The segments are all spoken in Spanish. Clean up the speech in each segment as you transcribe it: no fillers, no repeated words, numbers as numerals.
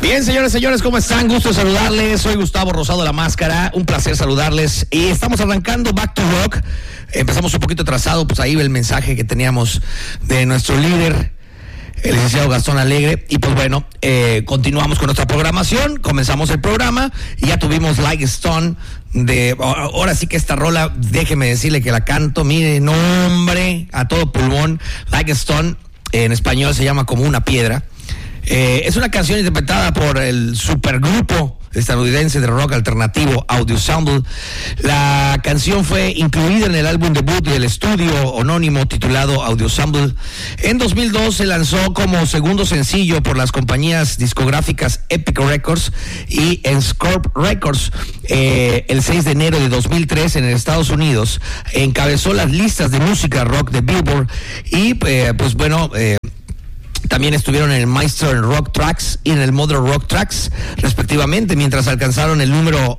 Bien, señores, ¿cómo están? Gusto de saludarles. Soy Gustavo Rosado La Máscara. Un placer saludarles. Y estamos arrancando Back to Rock. Empezamos un poquito atrasado, pues ahí ve el mensaje que teníamos de nuestro líder, el licenciado Gastón Alegre. Y pues bueno, continuamos con nuestra programación. Comenzamos el programa y ya tuvimos Like Stone. Ahora sí que esta rola, déjeme decirle que la canto, mire, no hombre, a todo pulmón. Like Stone, en español se llama Como una piedra. Es una canción interpretada por el supergrupo estadounidense de rock alternativo Audioslave. La canción fue incluida en el álbum debut del estudio anónimo titulado Audioslave. En 2002 se lanzó como segundo sencillo por las compañías discográficas Epic Records y Scorp Records. El 6 de enero de 2003 en Estados Unidos encabezó las listas de música rock de Billboard y pues bueno, también estuvieron en el Meister Rock Tracks y en el Modern Rock Tracks, respectivamente, mientras alcanzaron el número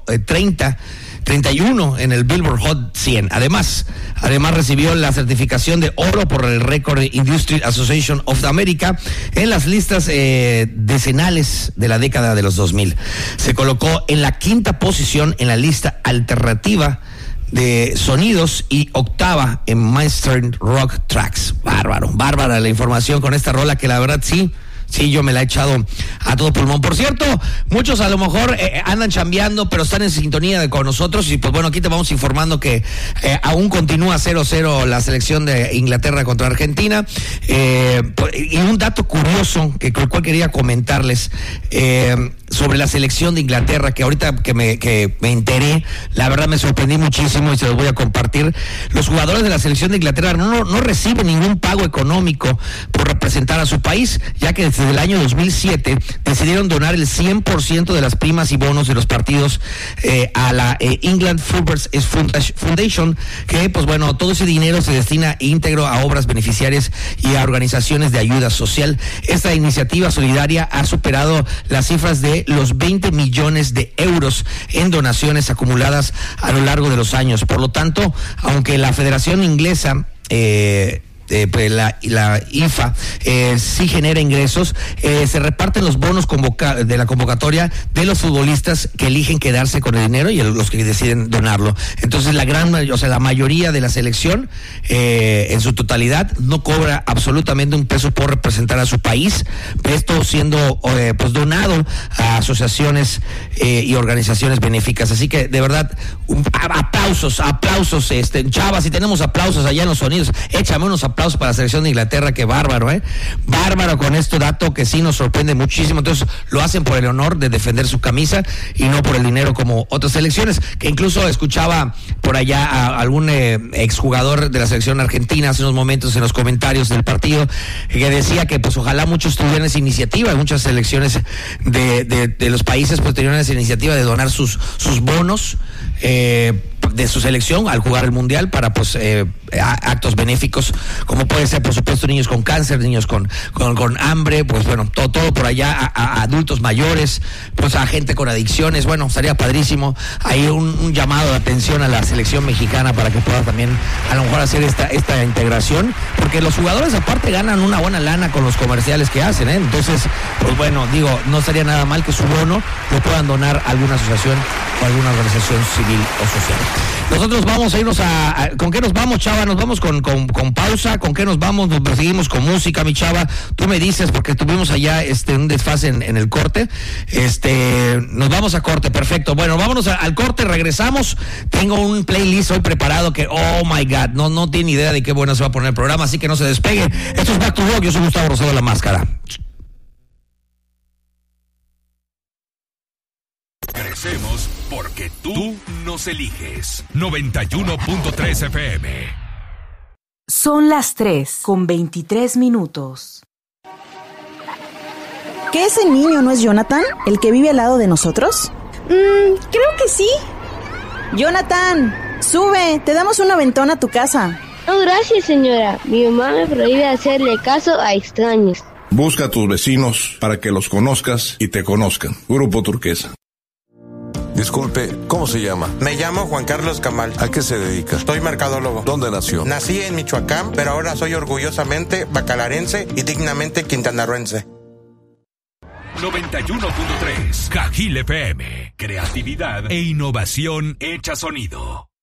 31 en el Billboard Hot 100. Además recibió la certificación de oro por el Record Industry Association of America en las listas decenales de la década de los 2000. Se colocó en la quinta posición en la lista alternativa de sonidos y octava en Mainstream Rock Tracks. Bárbara la información con esta rola que la verdad sí, yo me la he echado a todo pulmón. Por cierto, muchos a lo mejor andan chambeando, pero están en sintonía con nosotros y pues bueno, aquí te vamos informando que aún continúa 0-0 la selección de Inglaterra contra Argentina. Y un dato curioso que cual quería comentarles sobre la selección de Inglaterra, que ahorita que me enteré, la verdad me sorprendí muchísimo y se los voy a compartir. Los jugadores de la selección de Inglaterra no reciben ningún pago económico por representar a su país, ya que desde el año 2007 decidieron donar el 100% de las primas y bonos de los partidos a la England Football Foundation, que pues bueno, todo ese dinero se destina íntegro a obras beneficiarias y a organizaciones de ayuda social. Esta iniciativa solidaria ha superado las cifras de los 20 millones de euros en donaciones acumuladas a lo largo de los años. Por lo tanto, aunque la Federación Inglesa la IFA sí genera ingresos, se reparten los bonos de la convocatoria de los futbolistas que eligen quedarse con el dinero y los que deciden donarlo. Entonces la mayoría de la selección en su totalidad no cobra absolutamente un peso por representar a su país, esto siendo pues donado a asociaciones y organizaciones benéficas. Así que de verdad aplausos, Chava, si tenemos aplausos allá en los sonidos, échame unos aplausos para la selección de Inglaterra. Que bárbaro, bárbaro con este dato que sí nos sorprende muchísimo. Entonces lo hacen por el honor de defender su camisa y no por el dinero como otras selecciones, que incluso escuchaba por allá a algún exjugador de la selección argentina hace unos momentos en los comentarios del partido, que decía que pues ojalá muchos tuvieran esa iniciativa, muchas selecciones de los países pues tenían esa iniciativa de donar sus bonos de su selección al jugar el mundial para pues actos benéficos, como puede ser por supuesto niños con cáncer, niños con hambre, pues bueno, todo por allá, a adultos mayores, pues a gente con adicciones. Bueno, estaría padrísimo ahí un llamado de atención a la selección mexicana para que pueda también a lo mejor hacer esta integración, porque los jugadores aparte ganan una buena lana con los comerciales que hacen, entonces pues bueno, digo, no estaría nada mal que su bono lo puedan donar a alguna asociación o alguna organización civil o social. Nosotros vamos a irnos ¿con qué nos vamos, Chava? Nos vamos con pausa. ¿Con qué nos vamos? Nos perseguimos con música, mi Chava. Tú me dices, porque tuvimos allá un desfase en el corte. Nos vamos a corte, perfecto. Bueno, vámonos al corte, regresamos. Tengo un playlist hoy preparado que, oh my God, no tiene idea de qué bueno se va a poner el programa, así que no se despegue. Esto es Back to Rock, yo soy Gustavo Rosado La Máscara. Crecemos porque tú nos eliges. 91.3 FM. Son las 3:23. ¿Que ese niño no es Jonathan, el que vive al lado de nosotros? Creo que sí. Jonathan, sube, te damos un aventón a tu casa. No, gracias, señora. Mi mamá me prohíbe hacerle caso a extraños. Busca a tus vecinos para que los conozcas y te conozcan. Grupo Turquesa. Disculpe, ¿cómo se llama? Me llamo Juan Carlos Camal. ¿A qué se dedica? Soy mercadólogo. ¿Dónde nació? Nací en Michoacán, pero ahora soy orgullosamente bacalarense y dignamente quintanarroense. 91.3. Cajil FM. Creatividad e innovación hecha sonido.